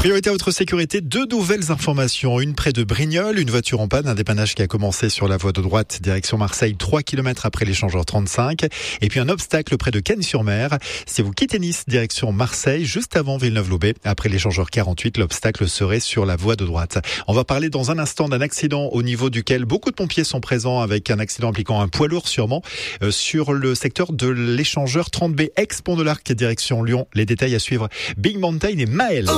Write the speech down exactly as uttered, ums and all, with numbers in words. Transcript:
Priorité à votre sécurité, deux nouvelles informations. Une près de Brignoles, une voiture en panne, un dépannage qui a commencé sur la voie de droite, direction Marseille, trois kilomètres après l'échangeur trente-cinq. Et puis un obstacle près de Cagnes-sur-Mer. Si vous quittez Nice, direction Marseille, juste avant Villeneuve-Loubet, après l'échangeur quarante-huit, l'obstacle serait sur la voie de droite. On va parler dans un instant d'un accident au niveau duquel beaucoup de pompiers sont présents, avec un accident impliquant un poids lourd sûrement, euh, sur le secteur de l'échangeur trente B, ex-Pont de l'Arc, direction Lyon. Les détails à suivre. Big Mountain et Maël.